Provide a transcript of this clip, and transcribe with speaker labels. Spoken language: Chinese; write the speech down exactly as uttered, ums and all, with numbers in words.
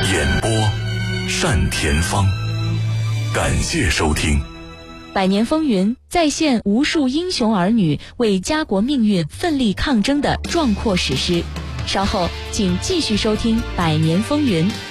Speaker 1: 演播单田芳，感谢收听。
Speaker 2: 百年风云再现无数英雄儿女为家国命运奋力抗争的壮阔史诗。稍后请继续收听百年风云。